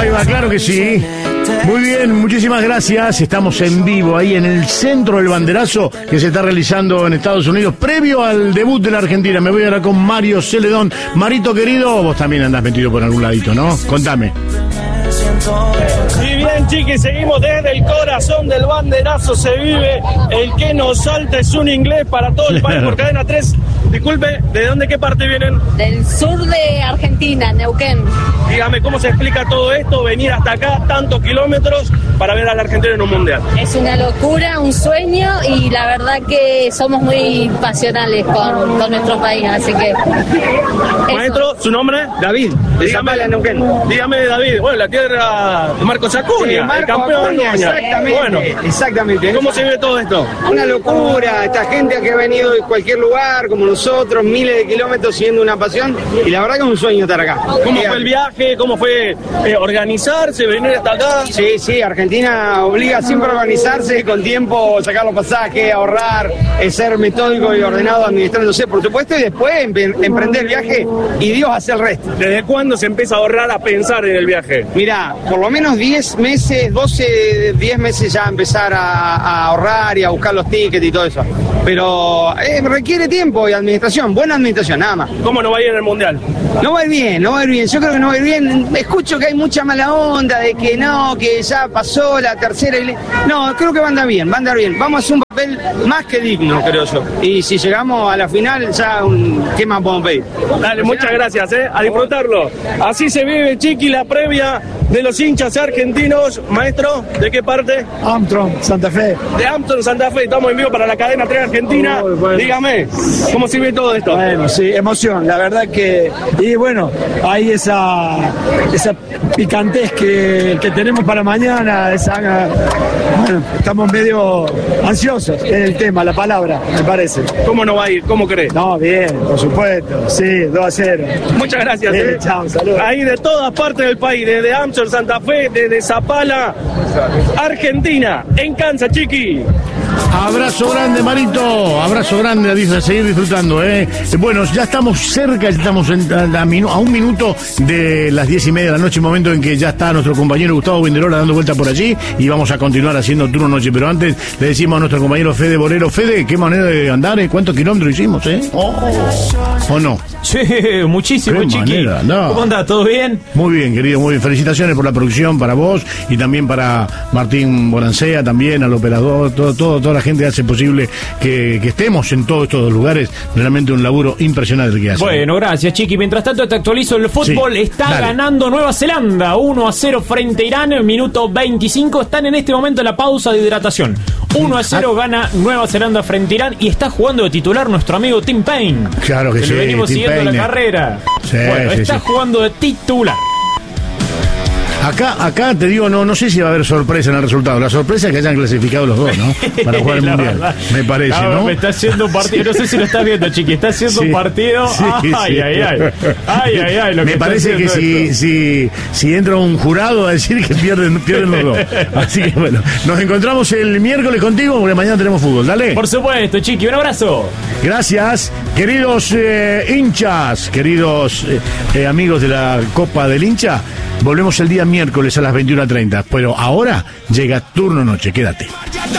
va, claro que sí. Muy bien, muchísimas gracias. Estamos en vivo ahí en el centro del banderazo que se está realizando en Estados Unidos, previo al debut de la Argentina. Me voy ahora con Mario Celedón. Marito querido, vos también andás metido por algún ladito, ¿no? Contame. Y bien, chiquis, seguimos desde el corazón del banderazo. Se vive el que nos salta, es un inglés para todo el país por Cadena 3. Disculpe, ¿de dónde, qué parte vienen? Del sur de Argentina, Neuquén. Dígame, ¿cómo se explica todo esto? Venir hasta acá, tantos kilómetros, para ver a la Argentina en un mundial. Es una locura, un sueño, y la verdad que somos muy pasionales con nuestro país, así que... Maestro, ¿su nombre? David, de Zapala, Neuquén. Dígame, David, bueno, la tierra de Marcos Acuña, Marco el campeón Acuña, exactamente, bueno, exactamente. ¿Cómo se ve todo esto? Una locura, esta gente que ha venido de cualquier lugar, como nosotros, miles de kilómetros siguiendo una pasión, y la verdad que es un sueño estar acá. ¿Cómo fue el viaje? ¿Cómo fue organizarse, venir hasta acá? Sí, Argentina obliga siempre a organizarse, con tiempo, sacar los pasajes, ahorrar, ser metódico y ordenado administrándose, por supuesto, y después emprender el viaje y Dios hace el resto. ¿Desde cuándo se empieza a ahorrar, a pensar en el viaje? Mirá, por lo menos 10 meses, 10 meses ya empezar a ahorrar y a buscar los tickets y todo eso. Pero requiere tiempo y administración, buena administración, nada más. ¿Cómo no va a ir en el Mundial? No va a ir bien. Yo creo que no va a ir bien. Escucho que hay mucha mala onda de que no, que ya pasó la tercera. No, creo que va a andar bien, Vamos a hacer un papel más que digno, creo yo. Y si llegamos a la final, ya ¿qué más podemos pedir? Dale, muchas gracias, a disfrutarlo. Así se vive, Chiqui, la previa de los hinchas argentinos. Maestro, ¿de qué parte? Armstrong, Santa Fe. De Armstrong, Santa Fe. Estamos en vivo para la cadena 3 Argentina. Bueno. Dígame, ¿cómo se ve todo esto? Bueno, sí, emoción, la verdad que... Y bueno, hay esa picantez que tenemos para mañana, bueno, estamos medio ansiosos en el tema, la palabra, me parece. ¿Cómo no va a ir? ¿Cómo cree? No, bien, por supuesto, sí, 2-0. Muchas gracias. Bien, chao, saludos. Ahí de todas partes del país, desde Armstrong, Santa Fe, desde Zapala, Argentina, en Kansas, Chiqui. Abrazo grande, Marito. Abrazo grande, a seguir disfrutando, Bueno, ya estamos cerca, ya estamos a un minuto de las 10:30 de la noche, momento en que ya está nuestro compañero Gustavo Vinderola dando vuelta por allí, y vamos a continuar haciendo turno noche. Pero antes le decimos a nuestro compañero Fede Borero. Fede, qué manera de andar, ¿Cuántos kilómetros hicimos, ¿O no? Sí, muchísimo, Chiqui. No. ¿Cómo andás? ¿Todo bien? Muy bien, querido, muy bien. Felicitaciones por la producción, para vos y también para Martín Borancea, también al operador, toda la gente hace posible que estemos en todos estos lugares. Realmente un laburo impresionante el que hace. Bueno, gracias, Chiqui. Mientras tanto te actualizo el fútbol. Sí, está dale. Ganando Nueva Zelanda 1-0 frente a Irán, minuto 25. Están en este momento en la pausa de hidratación. 1-0 gana Nueva Zelanda frente a Irán, y está jugando de titular nuestro amigo Tim Payne. Claro que sí. Venimos Tim siguiendo Payne. la carrera. Sí, bueno, sí, está jugando de titular. Acá te digo, no sé si va a haber sorpresa en el resultado. La sorpresa es que hayan clasificado los dos, ¿no? Para jugar el Mundial, verdad. me parece, ¿no? Me está haciendo un partido, no sé si lo estás viendo, Chiqui, está haciendo un partido. Ay, me parece que si entra un jurado a decir que pierden los dos. Así que bueno, nos encontramos el miércoles contigo, porque mañana tenemos fútbol, dale. Por supuesto, Chiqui, un abrazo. Gracias, queridos hinchas, queridos amigos de la Copa del Hincha. Volvemos el día miércoles a las 21:30, pero ahora llega turno noche, quédate.